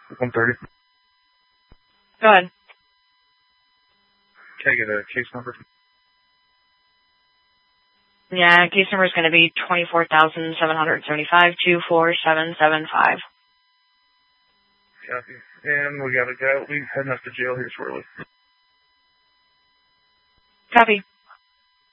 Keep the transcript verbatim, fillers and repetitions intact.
one thirty. Go ahead. Can I get a case number? Yeah, case number is going to be twenty-four thousand seven hundred seventy-five, two four seven seven five. Copy. And we got a guy, we heading up to jail here shortly. Copy.